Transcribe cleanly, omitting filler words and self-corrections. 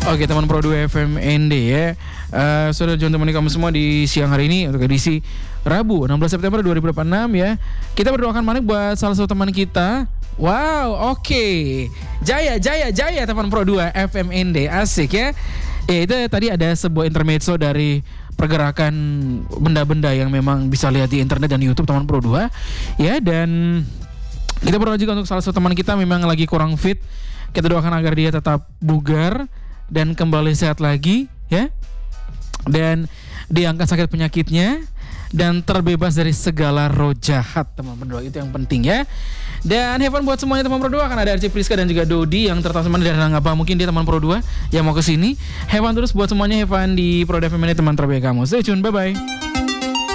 Oke teman Pro 2 FMND ya. Sudah teman-teman kamu semua di siang hari ini untuk edisi Rabu 16 September 2026 ya. Kita berdoakan manik buat salah satu teman kita. Wow, oke. Jaya teman Pro 2 FMND. Asik ya. Ya itu tadi ada sebuah intermezzo dari pergerakan benda-benda yang memang bisa lihat di internet dan YouTube teman Pro 2 ya. Dan kita berdoa juga untuk salah satu teman kita memang lagi kurang fit. Kita doakan agar dia tetap bugar dan kembali sehat lagi ya. Dan diangkat sakit penyakitnya dan terbebas dari segala roh jahat teman berdoa, itu yang penting ya. Dan have fun buat semuanya teman Pro 2. Akan ada Arci Priska dan juga Dodi yang tertawa dari Ranggapa. Mungkin dia teman Pro 2 yang mau kesini. Have fun terus buat semuanya. Have fun di Pro FM ini teman terbaik kamu. Stay tune, bye bye.